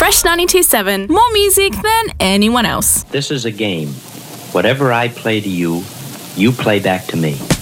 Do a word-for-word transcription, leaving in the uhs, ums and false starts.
Fresh ninety-two point seven. More music than anyone else. This is a game. Whatever I play to you, you play back to me.